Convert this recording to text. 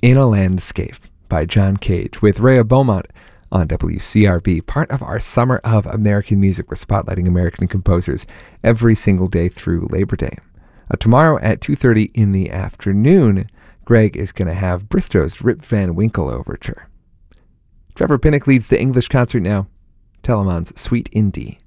In a Landscape by John Cage with Rhea Beaumont on WCRB, part of our Summer of American Music. We're spotlighting American composers every single day through Labor Day. Tomorrow at 2:30 in the afternoon, Greg is going to have Bristow's Rip Van Winkle Overture. Trevor Pinnock leads the English concert now. Telemann's Suite in D.